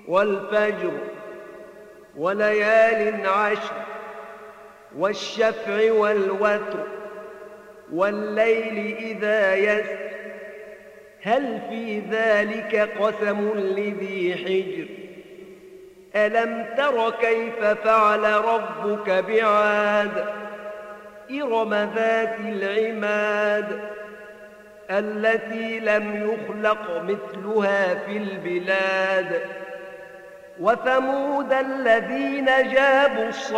والفجر وليال عشر والشفع والوتر والليل إذا يسر هل في ذلك قسم لذي حجر ألم تر كيف فعل ربك بعاد إرم ذات العماد التي لم يخلق مثلها في البلاد وثمود الذين جابوا الصخر